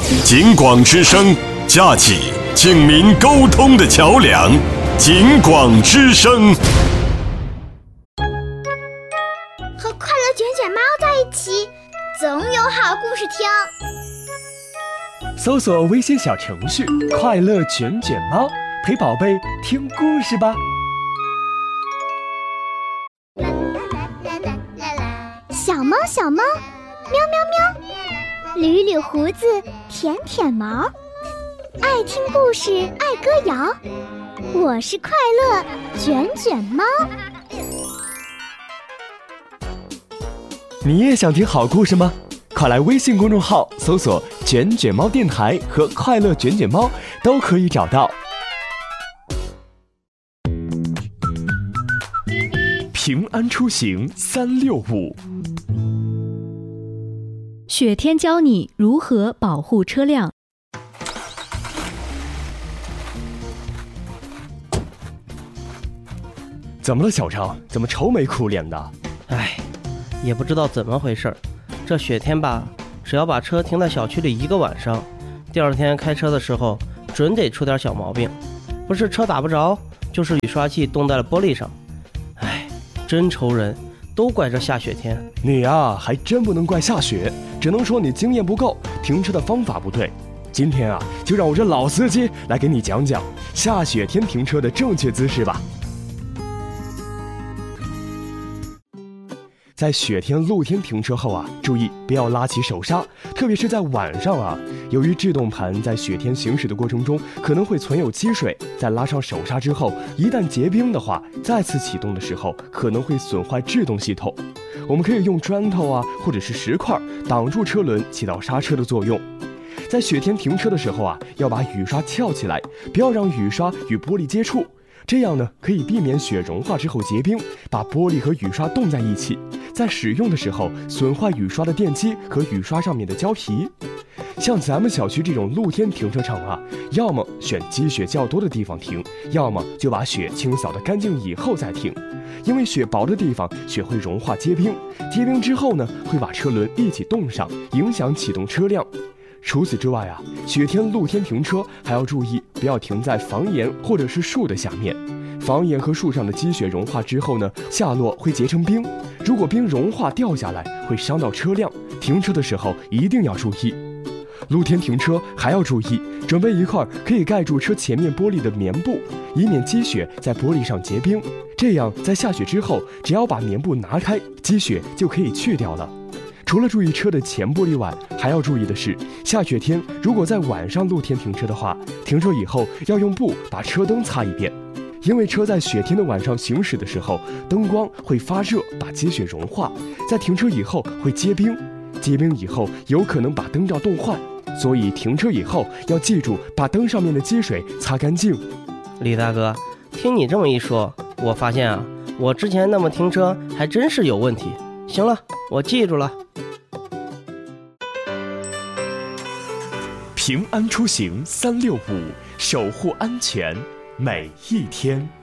警广之声，架起警民沟通的桥梁。警广之声， 和快乐卷卷猫在一起，总有好故事听。 搜索微信小程序“快乐卷卷猫”，陪宝贝听故事吧。 小猫小猫，喵喵喵，捋捋胡子，舔舔毛，爱听故事，爱歌谣。我是快乐卷卷猫。 你也想听好故事吗？快来微信公众号搜索“卷卷猫电台”和“快乐卷卷猫”，都可以找到。平安出行365， 雪天教你如何保护车辆。 怎么了，小张？怎么愁眉苦脸的？ 也不知道怎么回事，这雪天吧，只要把车停在小区里1个晚上，第二天开车的时候准得出点小毛病，不是车打不着，就是雨刷器冻在了玻璃上。真愁人，都怪这下雪天。 你啊，还真不能怪下雪，只能说你经验不够，停车的方法不对。今天啊，就让我这老司机来给你讲讲下雪天停车的正确姿势吧。在雪天露天停车后啊，注意不要拉起手刹，特别是在晚上啊，由于制动盘在雪天行驶的过程中可能会存有积水，在拉上手刹之后，一旦结冰的话，再次启动的时候可能会损坏制动系统。我们可以用砖头啊，或者是石块挡住车轮，起到刹车的作用。在雪天停车的时候啊，要把雨刷翘起来，不要让雨刷与玻璃接触，这样呢可以避免雪融化之后结冰，把玻璃和雨刷冻在一起，在使用的时候损坏雨刷的电机和雨刷上面的胶皮。像咱们小区这种露天停车场啊，要么选积雪较多的地方停，要么就把雪清扫得干净以后再停。因为雪薄的地方雪会融化结冰，结冰之后呢会把车轮一起冻上，影响启动车辆。除此之外啊，雪天露天停车还要注意不要停在房檐或者是树的下面。房檐和树上的积雪融化之后呢，下落会结成冰，如果冰融化掉下来会伤到车辆，停车的时候一定要注意。露天停车还要注意，准备一块可以盖住车前面玻璃的棉布，以免积雪在玻璃上结冰，这样在下雪之后只要把棉布拿开，积雪就可以去掉了。除了注意车的前玻璃外，还要注意的是，下雪天如果在晚上露天停车的话，停车以后要用布把车灯擦一遍，因为车在雪天的晚上行驶的时候，灯光会发热，把积雪融化，在停车以后会结冰，结冰以后有可能把灯罩冻坏，所以停车以后要记住把灯上面的积水擦干净。 李大哥，听你这么一说，我发现啊，我之前那么停车还真是有问题。行了，我记住了。 平安出行365，守护安全每一天。